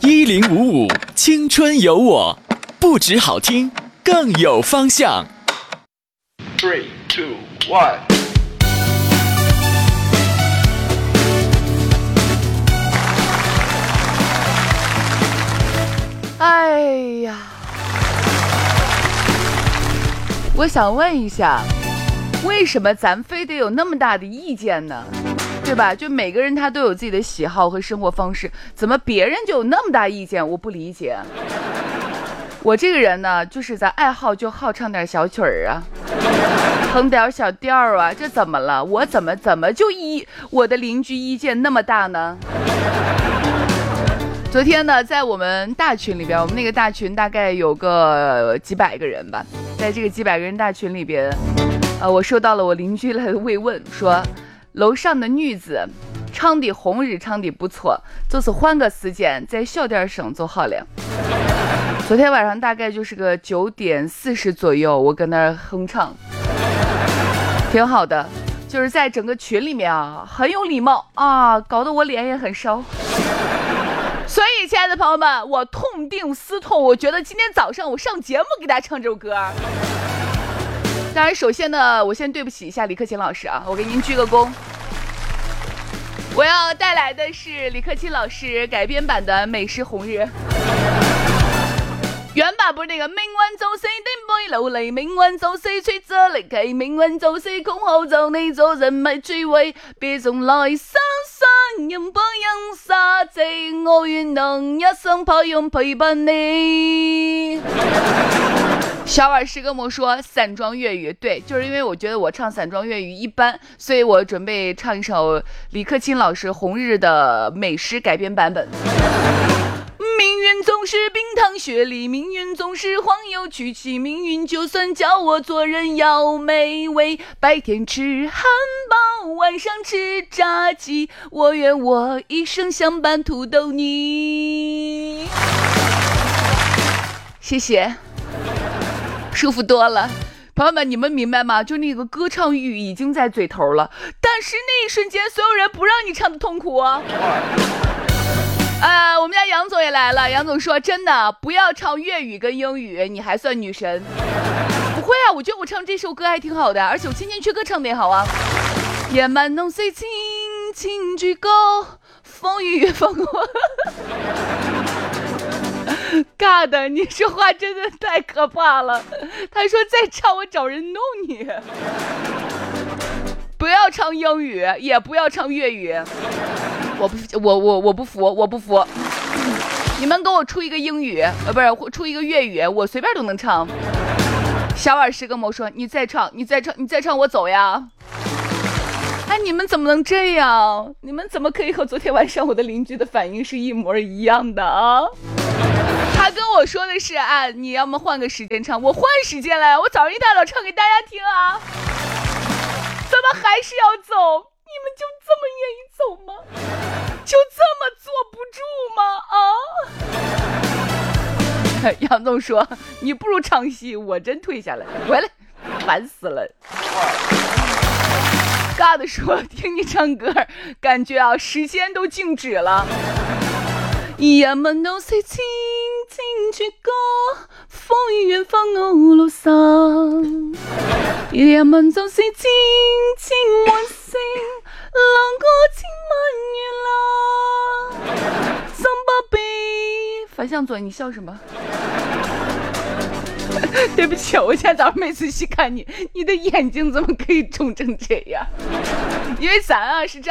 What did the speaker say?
1055青春有我，不止好听，更有方向。 3、2、1。 哎呀，我想问一下，为什么咱非得有那么大的意见呢？对吧？就每个人他都有自己的喜好和生活方式，怎么别人就有那么大意见？我不理解。我这个人呢，就是咱爱好就好唱点小曲儿啊，哼点小调啊，这怎么了？我怎么就我的邻居意见那么大呢？昨天呢，在我们大群里边，我们那个大群大概有个几百个人吧，在这个几百个人大群里边，我收到了我邻居来的慰问，说楼上的女子唱的红日唱的不错，就是换个时间再小点声就好了。昨天晚上大概就是个9点40左右，我跟那儿哼唱，挺好的，就是在整个群里面啊，很有礼貌啊，搞得我脸也很烧。所以亲爱的朋友们，我痛定思痛，我觉得今天早上我上节目给大家唱这首歌。当然首先呢，我先对不起一下李克勤老师啊，我给您鞠个躬。我要带来的是李克勤老师改编版的《美食红日》。原版不是那个命運就死的背流離，命運就死出這力氣，命運就是空口就你做人咪智慧，別從來相信人不應殺死，我願能一生陪伴你。小婉师跟我说散装粤语，对，就是因为我觉得我唱散装粤语一般，所以我准备唱一首李克勤老师《红日》的美诗改编版本。命运总是冰糖雪里，命运总是黄油曲奇，命运就算叫我做人要美味，白天吃汉堡，晚上吃炸鸡，我愿我一生相伴土豆泥。谢谢，舒服多了。朋友们，你们明白吗？就那个歌唱欲已经在嘴头了，但是那一瞬间所有人不让你唱的痛苦啊。我们家杨总也来了，杨总说真的不要唱粤语跟英语，你还算女神。不会啊，我觉得我唱这首歌还挺好的，而且我千千阙歌唱的也好啊。夜晚浓睡轻轻举歌，风雨越风我尬的，你说话真的太可怕了。他说再唱我找人弄你。不要唱英语，也不要唱粤语。我不服，你们给我出一个英语，不是出一个粤语，我随便都能唱。小耳师跟我说，你再唱，我走呀。哎，你们怎么能这样？你们怎么可以和昨天晚上我的邻居的反应是一模一样的啊？他跟我说的是啊，你要么换个时间唱，我换时间了，我早上一大早唱给大家听啊。怎么还是要走？你们就这么愿意走吗？就这么坐不住吗？啊！杨总说你不如唱戏，我真退下来，回来，烦死了。尬的说听你唱歌，感觉啊时间都静止了。夜晚都是轻轻阙歌，風雨遠方我路上。夜晚就是輕輕喚醒，浪過千萬月浪。曾不必反向左，你笑什么？对不起，我现在早上每次细看你，你的眼睛怎么可以肿成这样？因为咱啊是这样。